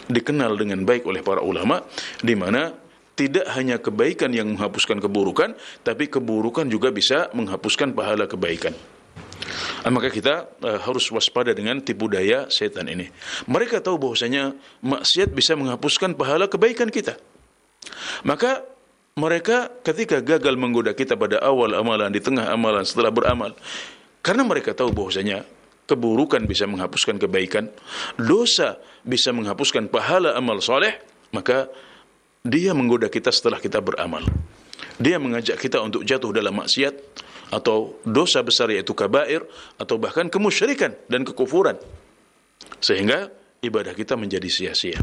dikenal dengan baik oleh para ulama, di mana tidak hanya kebaikan yang menghapuskan keburukan, tapi keburukan juga bisa menghapuskan pahala kebaikan. Maka kita harus waspada dengan tipu daya setan ini. Mereka tahu bahwasanya maksiat bisa menghapuskan pahala kebaikan kita. Maka mereka ketika gagal menggoda kita pada awal amalan, di tengah amalan, setelah beramal, karena mereka tahu bahwasanya keburukan bisa menghapuskan kebaikan, dosa bisa menghapuskan pahala amal soleh, maka dia menggoda kita setelah kita beramal. Dia mengajak kita untuk jatuh dalam maksiat atau dosa besar, yaitu kabair, atau bahkan kemusyrikan dan kekufuran, sehingga ibadah kita menjadi sia-sia.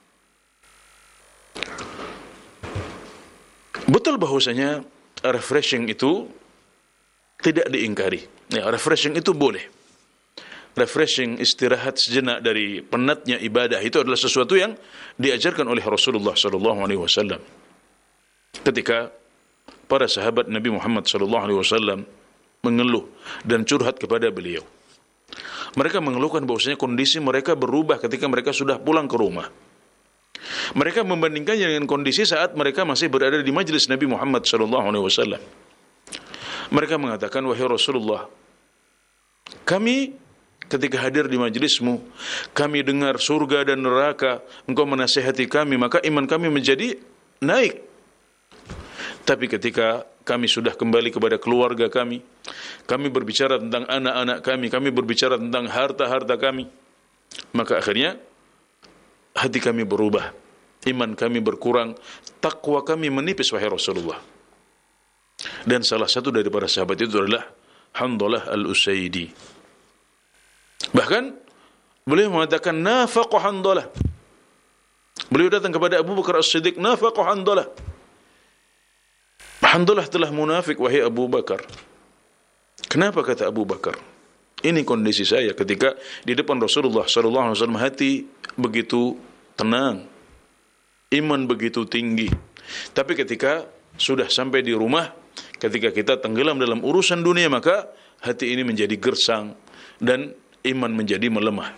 Betul bahwasanya refreshing itu tidak diingkari. Ya, refreshing itu boleh. Refreshing, istirahat sejenak dari penatnya ibadah, itu adalah sesuatu yang diajarkan oleh Rasulullah SAW. Ketika para sahabat Nabi Muhammad SAW mengeluh dan curhat kepada beliau, mereka mengeluhkan bahwasanya kondisi mereka berubah ketika mereka sudah pulang ke rumah. Mereka membandingkannya dengan kondisi saat mereka masih berada di majlis Nabi Muhammad SAW. Mereka mengatakan, wahai Rasulullah, kami ketika hadir di majlismu, kami dengar surga dan neraka, engkau menasihati kami, maka iman kami menjadi naik. Tapi ketika kami sudah kembali kepada keluarga kami berbicara tentang anak-anak kami berbicara tentang harta-harta kami, maka akhirnya hati kami berubah, iman kami berkurang, takwa kami menipis, wahai Rasulullah. Dan salah satu dari para sahabat itu adalah Handalah al-Usaidi. Bahkan beliau mengatakan, nafaqu Handalah. Beliau datang kepada Abu Bakar As-Siddiq, nafaqu Handalah. Handalah telah munafik, wahai Abu Bakar. Kenapa, kata Abu Bakar? Ini kondisi saya ketika di depan Rasulullah SAW, hati begitu tenang, iman begitu tinggi. Tapi ketika sudah sampai di rumah, ketika kita tenggelam dalam urusan dunia, maka hati ini menjadi gersang dan iman menjadi melemah.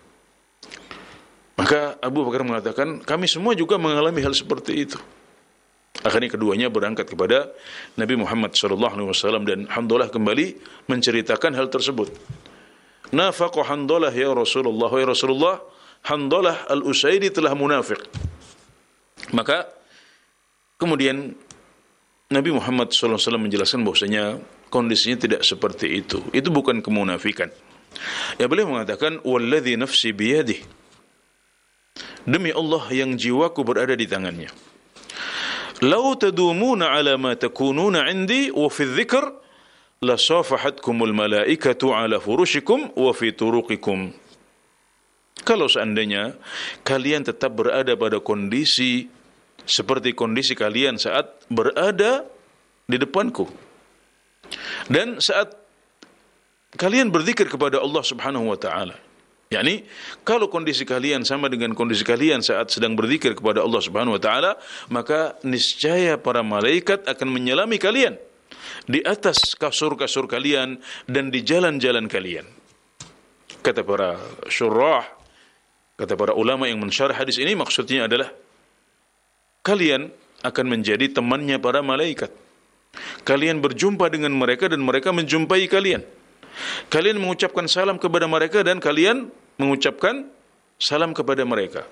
Maka Abu Bakar mengatakan, kami semua juga mengalami hal seperti itu. Akhirnya keduanya berangkat kepada Nabi Muhammad SAW, dan Handalah kembali menceritakan hal tersebut. Nafaqu Handalah ya Rasulullah, ya Rasulullah, Handalah al-Usaidi telah munafik. Maka kemudian Nabi Muhammad SAW menjelaskan bahwasanya kondisinya tidak seperti itu. Itu bukan kemunafikan. Ya, beliau mengatakan, walladzi nafsi biyadihi, demi Allah yang jiwaku berada di tangannya, lau tadumuna ala ma takununa indi wa fi dzikr la safahatkumul malaikatu ala furushikum wa fi turuqikum. Kalau seandainya kalian tetap berada pada kondisi seperti kondisi kalian saat berada di depanku, dan saat kalian berzikir kepada Allah Subhanahu wa taala, yakni kalau kondisi kalian sama dengan kondisi kalian saat sedang berzikir kepada Allah Subhanahu wa taala, maka niscaya para malaikat akan menyelami kalian di atas kasur-kasur kalian dan di jalan-jalan kalian. Kata para syurrah, kata para ulama yang mensyarah hadis ini, maksudnya adalah kalian akan menjadi temannya para malaikat. Kalian berjumpa dengan mereka dan mereka menjumpai kalian. Kalian mengucapkan salam kepada mereka dan kalian mengucapkan salam kepada mereka.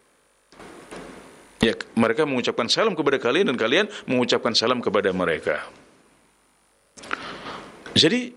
Ya, mereka mengucapkan salam kepada kalian dan kalian mengucapkan salam kepada mereka. Jadi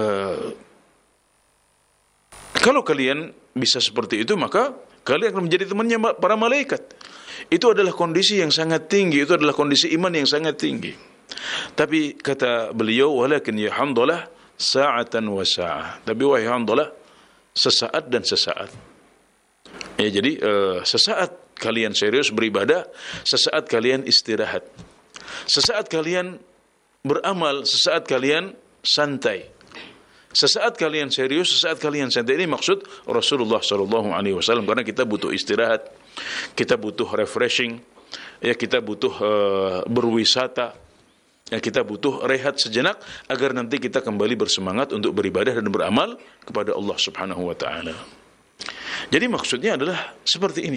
kalau kalian bisa seperti itu, maka kalian akan menjadi temannya para malaikat. Itu adalah kondisi yang sangat tinggi, itu adalah kondisi iman yang sangat tinggi. Tapi kata beliau, walakin ya Handalah sa'atan wa sa'ah. Tapi wahai Handalah, sesaat dan sesaat. Ya, jadi sesaat kalian serius beribadah, sesaat kalian istirahat, sesaat kalian beramal, sesaat kalian santai, sesaat kalian serius, sesaat kalian santai. Ini maksud Rasulullah SAW. Karena kita butuh istirahat, kita butuh refreshing, ya, kita butuh berwisata, ya, kita butuh rehat sejenak agar nanti kita kembali bersemangat untuk beribadah dan beramal kepada Allah Subhanahu wa taala. Jadi maksudnya adalah seperti ini.